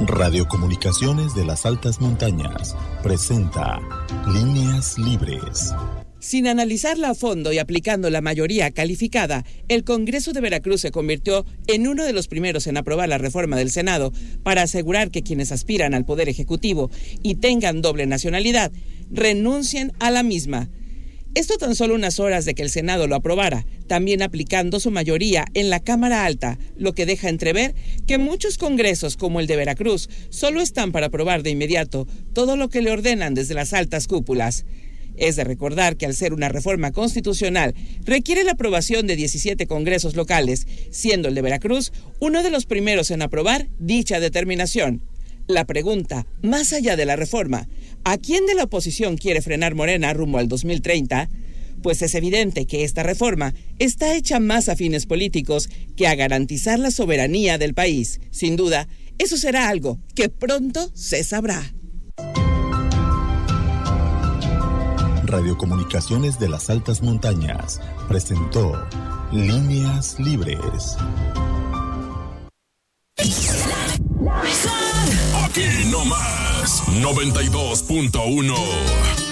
Radiocomunicaciones de las Altas Montañas presenta Líneas Libres. Sin analizarla a fondo y aplicando la mayoría calificada, el Congreso de Veracruz se convirtió en uno de los primeros en aprobar la reforma del Senado para asegurar que quienes aspiran al Poder Ejecutivo y tengan doble nacionalidad renuncien a la misma. Esto tan solo unas horas de que el Senado lo aprobara, también aplicando su mayoría en la Cámara Alta, lo que deja entrever que muchos congresos como el de Veracruz solo están para aprobar de inmediato todo lo que le ordenan desde las altas cúpulas. Es de recordar que al ser una reforma constitucional requiere la aprobación de 17 congresos locales, siendo el de Veracruz uno de los primeros en aprobar dicha determinación. La pregunta, más allá de la reforma, ¿a quién de la oposición quiere frenar Morena rumbo al 2030? Pues es evidente que esta reforma está hecha más a fines políticos que a garantizar la soberanía del país. Sin duda, eso será algo que pronto se sabrá. Radiocomunicaciones de las Altas Montañas presentó Líneas Libres. Aquí nomás 92.1